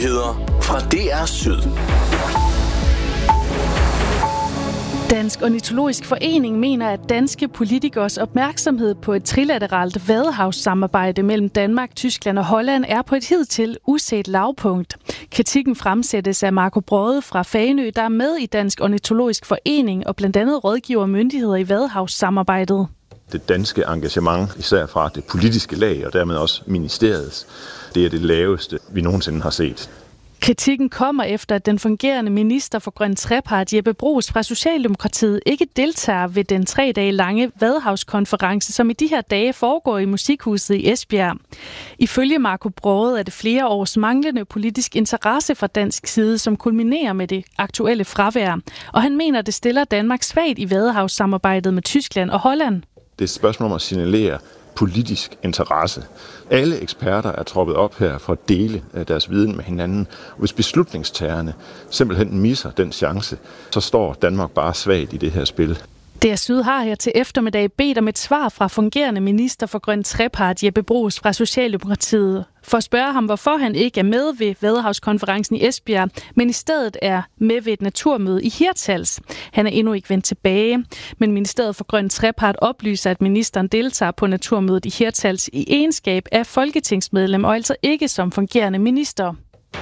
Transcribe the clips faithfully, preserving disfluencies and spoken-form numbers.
Nyheder fra D R Syd. Dansk Ornitologisk Forening mener, at danske politikers opmærksomhed på et trilateralt vadehavssamarbejde mellem Danmark, Tyskland og Holland er på et hidtil uset lavpunkt. Kritikken fremsættes af Marco Brode fra Fanø, der er med i Dansk Ornitologisk Forening og blandt andet rådgiver myndigheder i vadehavssamarbejdet. Det danske engagement, især fra det politiske lag og dermed også ministeriets, det er det laveste, vi nogensinde har set. Kritikken kommer efter, at den fungerende minister for Grøn Trepart, Jeppe Bruus fra Socialdemokratiet, ikke deltager ved den tre dage lange vadehavskonference, som i de her dage foregår i Musikhuset i Esbjerg. Ifølge Marco Brode er det flere års manglende politisk interesse fra dansk side, som kulminerer med det aktuelle fravær. Og han mener, det stiller Danmark svagt i vadehavssamarbejdet med Tyskland og Holland. Det er et spørgsmål om at signalere politisk interesse. Alle eksperter er troppet op her for at dele deres viden med hinanden. Hvis beslutningstagerne simpelthen misser den chance, så står Danmark bare svagt i det her spil. D R Syd har her til eftermiddag bedt om et svar fra fungerende minister for Grøn Trepart, Jeppe Bruus fra Socialdemokratiet, for at spørge ham, hvorfor han ikke er med ved vadehavskonferencen i Esbjerg, men i stedet er med ved et naturmøde i Hirtshals. Han er endnu ikke vendt tilbage, men Ministeriet for Grøn Trepart oplyser, at ministeren deltager på naturmødet i Hirtshals i egenskab af folketingsmedlem og altså ikke som fungerende minister.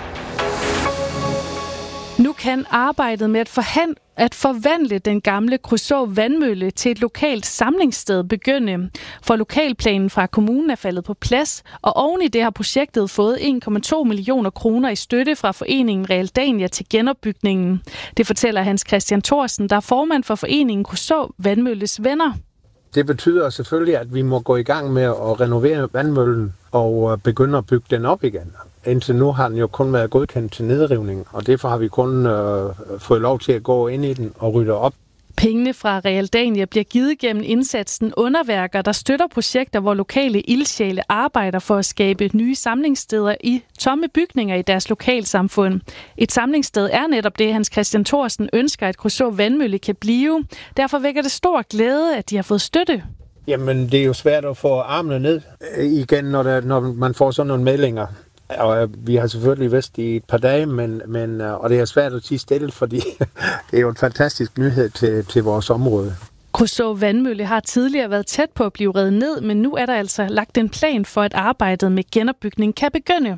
Nu kan arbejdet med at, forhand- at forvandle den gamle Kruså vandmølle til et lokalt samlingssted begynde. For lokalplanen fra kommunen er faldet på plads, og oven i det har projektet fået en komma to millioner kroner i støtte fra foreningen Realdania til genopbygningen. Det fortæller Hans Christian Thorsen, der er formand for foreningen Kruså Vandmølles Venner. Det betyder selvfølgelig, at vi må gå i gang med at renovere vandmøllen og begynde at bygge den op igen. Indtil nu har den jo kun været godkendt til nedrivning, og derfor har vi kun øh, fået lov til at gå ind i den og rydde op. Pengene fra Realdania bliver givet gennem indsatsen underværker, der støtter projekter, hvor lokale ildsjæle arbejder for at skabe nye samlingssteder i tomme bygninger i deres lokalsamfund. Et samlingssted er netop det, Hans Christian Thorsen ønsker, at Kruså Vandmølle kan blive. Derfor vækker det stor glæde, at de har fået støtte. Jamen, det er jo svært at få armene ned igen, når, der, når man får sådan nogle meldinger. Og vi har selvfølgelig vidst i et par dage, men, men, og det er svært at sige stille, fordi det er jo en fantastisk nyhed til, til vores område. Kruså Vandmølle har tidligere været tæt på at blive revet ned, men nu er der altså lagt en plan for, at arbejdet med genopbygning kan begynde.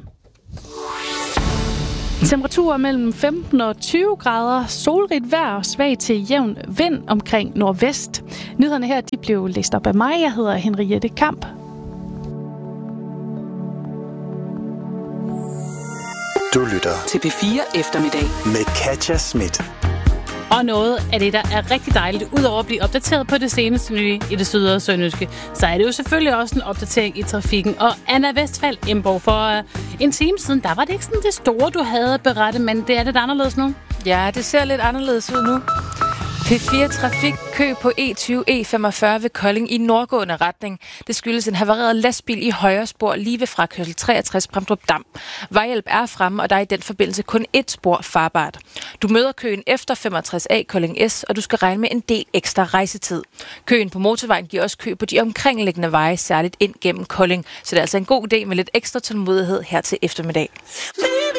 Temperaturer mellem femten og tyve grader, solrigt vejr og svag til jævn vind omkring nordvest. Nyhederne her de blev læst op af mig. Jeg hedder Henriette Kamp. Du lytter til P fire Eftermiddag med Katja Schmidt. Og noget af det, der er rigtig dejligt, udover at blive opdateret på det seneste nye i det syd- og sønderjyske, så er det jo selvfølgelig også en opdatering i trafikken. Og Anna Westphal Emborg, for uh, en time siden, der var det ikke sådan det store, du havde berettet, men det er lidt anderledes nu. Ja, det ser lidt anderledes ud nu. P fire trafikkø på E tyve E femogfyrre ved Kolding i nordgående retning. Det skyldes en havareret lastbil i højre spor lige ved frakørsel treogtres Bramdrup Dam. Vejhjælp er fremme, og der er i den forbindelse kun ét spor farbart. Du møder køen efter femogtres A Kolding S, og du skal regne med en del ekstra rejsetid. Køen på motorvejen giver også kø på de omkringliggende veje, særligt ind gennem Kolding. Så det er altså en god idé med lidt ekstra tålmodighed her til eftermiddag.